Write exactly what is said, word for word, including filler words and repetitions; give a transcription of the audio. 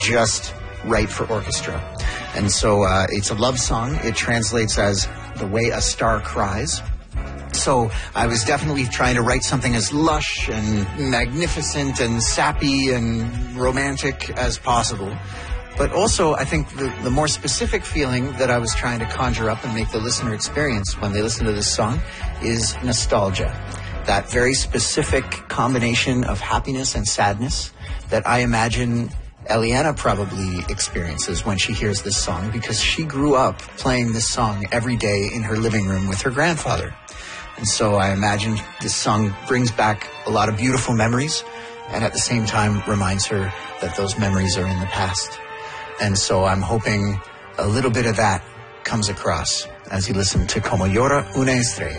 just right for orchestra. And so uh, it's a love song. It translates as The Way a Star Cries. So I was definitely trying to write something as lush and magnificent and sappy and romantic as possible. But also, I think the, the more specific feeling that I was trying to conjure up and make the listener experience when they listen to this song is nostalgia. That very specific combination of happiness and sadness that I imagine Eliana probably experiences when she hears this song, because she grew up playing this song every day in her living room with her grandfather. And so I imagine this song brings back a lot of beautiful memories, and at the same time reminds her that those memories are in the past. And so I'm hoping a little bit of that comes across as you listen to Como Llora una estrella.